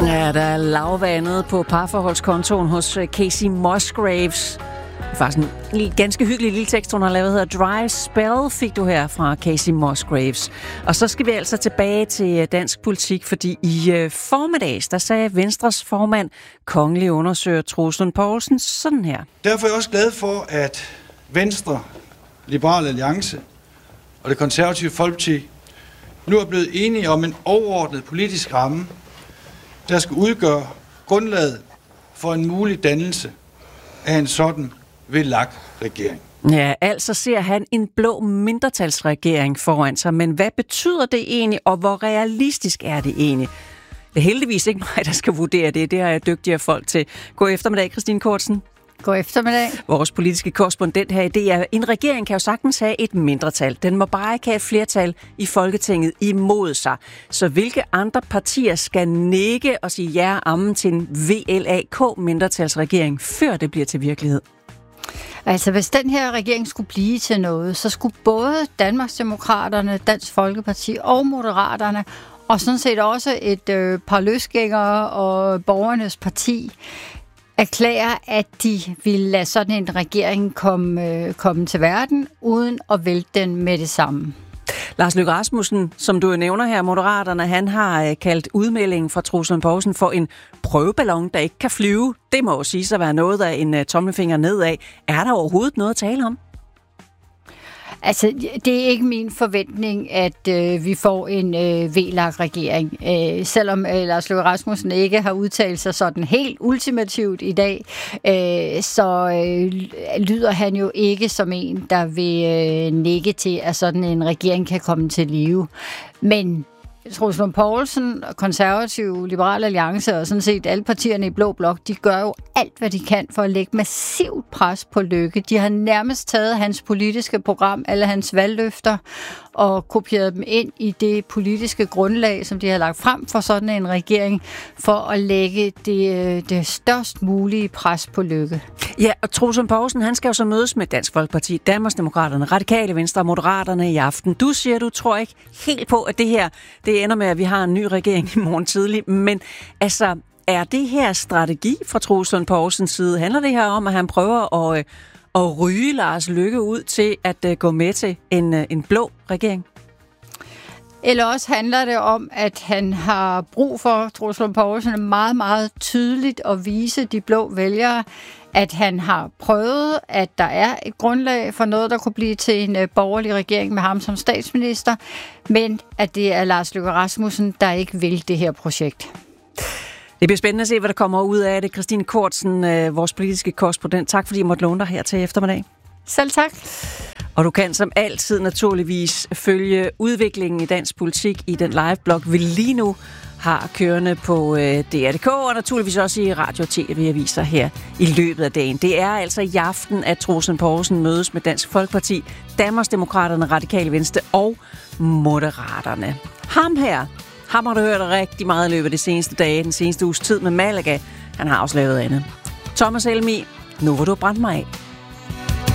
Ja, der er lavvandet på parforholdskontoen hos Kacey Musgraves. Det er faktisk en ganske hyggelig lille tekst, hun har lavet, hedder Dry Spell, fik du her fra Kacey Musgraves. Og så skal vi altså tilbage til dansk politik, fordi i formiddags, der sagde Venstres formand, kongelig undersøger Troels Lund Poulsen, sådan her. Derfor er jeg også glad for, at Venstre, Liberal Alliance og det konservative Folkeparti nu er blevet enige om en overordnet politisk ramme, der skal udgøre grundlaget for en mulig dannelse af en sådan VLAK-regering. Ja, altså ser han en blå mindretalsregering foran sig, men hvad betyder det egentlig, og hvor realistisk er det egentlig? Det er heldigvis ikke mig, der skal vurdere det. Det har jeg dygtige folk til. God eftermiddag, Christine Kortsen. God eftermiddag. Vores politiske korrespondent her i DR. En regering kan jo sagtens have et mindretal. Den må bare ikke have et flertal i Folketinget imod sig. Så hvilke andre partier skal nikke og sige ja og amen til en VLAK-mindretalsregering, før det bliver til virkelighed? Altså, hvis den her regering skulle blive til noget, så skulle både Danmarksdemokraterne, Dansk Folkeparti og Moderaterne, og sådan set også et par løsgængere og Borgernes Parti, erklære, at de ville lade sådan en regering komme til verden, uden at vælte den med det samme. Lars Løkke Rasmussen, som du nævner her, Moderaterne, han har kaldt udmeldingen fra Troels Lund Poulsen for en prøveballon, der ikke kan flyve. Det må jo sige at være noget af en tommelfinger nedad. Er der overhovedet noget at tale om? Altså, det er ikke min forventning, at vi får en VLAK-regering. Selvom Lars Løkke Rasmussen ikke har udtalt sig sådan helt ultimativt i dag, så lyder han jo ikke som en, der vil nikke til, at sådan en regering kan komme til live. Men Troels Lund Poulsen, Konservative, Liberal Alliance og sådan set alle partierne i Blå Blok, de gør jo alt, hvad de kan for at lægge massivt pres på Løkke. De har nærmest taget hans politiske program, alle hans valgløfter, og kopieret dem ind i det politiske grundlag, som de har lagt frem for sådan en regering, for at lægge det størst mulige pres på Løkke. Ja, og Troels Lund Poulsen, han skal jo så mødes med Dansk Folkeparti, Danmarksdemokraterne, Radikale Venstre og Moderaterne i aften. Du siger, du tror ikke helt på, at det her, det ender med, at vi har en ny regering i morgen tidlig, men altså, er det her strategi fra Troels Lund Poulsens side? Handler det her om, at han prøver at ryge Lars Løkke ud til at gå med til en blå regering? Eller også handler det om, at han har brug for, Troels Lund Poulsen, meget, meget tydeligt at vise de blå vælgere, at han har prøvet, at der er et grundlag for noget, der kunne blive til en borgerlig regering med ham som statsminister, men at det er Lars Løkke Rasmussen, der ikke vil det her projekt. Det bliver spændende at se, hvad der kommer ud af det. Christine Kortsen, vores politiske korrespondent. Tak fordi jeg måtte låne dig her til eftermiddag. Selv tak. Og du kan som altid naturligvis følge udviklingen i dansk politik i den live-blog, vi lige nu har kørende på DR.dk, og naturligvis også i radio- og tv-aviser her i løbet af dagen. Det er altså i aften, at Troels Lund Poulsen mødes med Dansk Folkeparti, Danmarksdemokraterne, Radikale Venstre og Moderaterne. Ham har du hørt rigtig meget i løbet af de seneste dage, den seneste uges tid med Malaga. Han har også lavet andet. Thomas Helmi, nu hvor du brændt mig af.